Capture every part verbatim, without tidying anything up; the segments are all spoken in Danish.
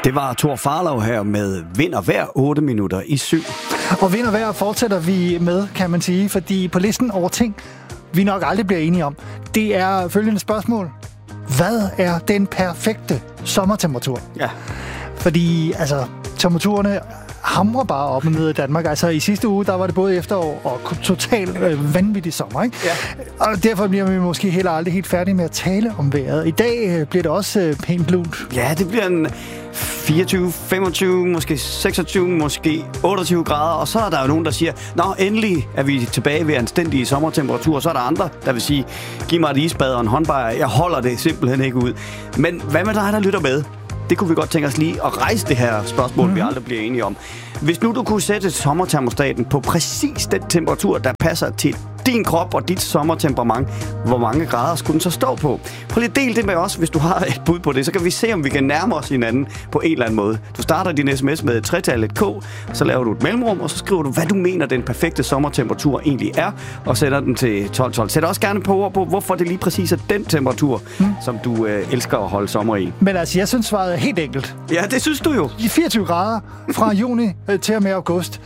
Det var Thor Farlov her med Vind og Vejr, otte minutter i syv. Og Vind og Vejr fortsætter vi med, kan man sige, fordi på listen over ting, vi nok aldrig bliver enige om, det er følgende spørgsmål. Hvad er den perfekte sommertemperatur? Ja. Fordi, altså, temperaturerne hamrer bare op og ned i Danmark. Altså, i sidste uge, der var det både efterår og totalt øh, vanvittig sommer, ikke? Ja. Og derfor bliver vi måske heller aldrig helt færdige med at tale om vejret. I dag øh, bliver det også øh, pænt lunt. Ja, det bliver en fireogtyve, femogtyve, måske seksogtyve, måske otteogtyve grader, og så er der jo nogen, der siger, nå, endelig er vi tilbage ved anstændige sommertemperaturer, så er der andre, der vil sige, giv mig et isbad og en håndbajer, jeg holder det simpelthen ikke ud. Men hvad med dig, der lytter med? Det kunne vi godt tænke os lige at rejse det her spørgsmål, mm-hmm. vi aldrig bliver enige om. Hvis nu du kunne sætte sommertermostaten på præcis den temperatur, der passer til din krop og dit sommertemperament, hvor mange grader skulle den så stå på? Prøv lige at dele det med os, hvis du har et bud på det. Så kan vi se, om vi kan nærme os hinanden på en eller anden måde. Du starter din sms med et tretal, et K, så laver du et mellemrum, og så skriver du, hvad du mener, den perfekte sommertemperatur egentlig er, og sætter den til tolv tolv. Sæt også gerne på ord på, hvorfor det lige præcis er den temperatur, mm. som du øh, elsker at holde sommer i. Men altså, jeg synes, svaret er helt enkelt. Ja, det synes du jo. I fireogtyve grader fra juni øh, til og med august.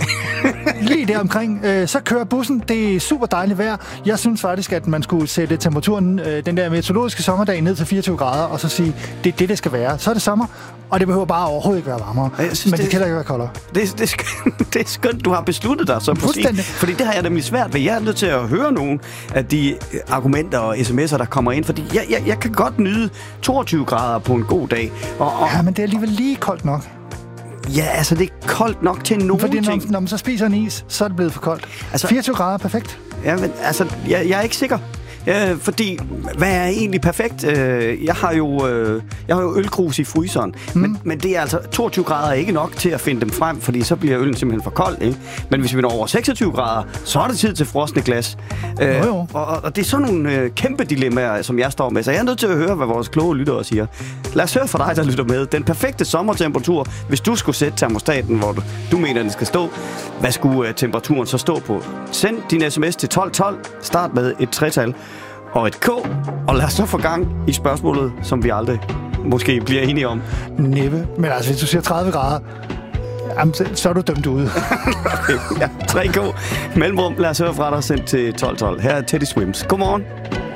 Lige der omkring, øh, så kører bussen. Det er super dejligt vejr. Jeg synes faktisk, at man skulle sætte temperaturen, øh, den der meteorologiske sommerdag, ned til fireogtyve grader, og så sige, det er det, det skal være. Så er det sommer, og det behøver bare overhovedet ikke være varmere. Synes, men det, det kan da ikke være koldere. Det, det, det er skønt, du har besluttet dig så præcis. Fordi det har jeg nemlig svært ved. Jeg er nødt til at høre nogle af de argumenter og sms'er, der kommer ind. Fordi jeg, jeg, jeg kan godt nyde toogtyve grader på en god dag. Og, og ja, men det er alligevel lige koldt nok. Ja, altså det er koldt nok til nogle Fordi når, ting. når man så spiser en is, så er det blevet for koldt. Altså, fireogtyve grader er perfekt. Ja, men altså, jeg, jeg er ikke sikker. Ja, fordi, hvad er egentlig perfekt? Jeg har jo, jeg har jo ølkrus i fryseren, mm. men, men det er altså toogtyve grader er ikke nok til at finde dem frem, fordi så bliver øllen simpelthen for kold, ikke? Men hvis vi når over seksogtyve grader, så er det tid til frosne glas. Jo, jo. Og, og det er sådan nogle øh, kæmpe dilemmaer, som jeg står med, så jeg er nødt til at høre, hvad vores kloge lyttere siger. Lad os høre fra dig, der lytter med. Den perfekte sommertemperatur, hvis du skulle sætte termostaten, hvor du, du mener, den skal stå, hvad skulle øh, temperaturen så stå på? Send din sms til tolv tolv, start med et tretal og et K, og lad os så få gang i spørgsmålet, som vi aldrig måske bliver enige om. Næppe. Men altså, hvis du siger tredive grader, jamen, så er du dømt ude. Ja, tre K. Mellemrum, lad os høre fra dig, sendt til tolv tolv. Her er Teddy Swims. Godmorgen.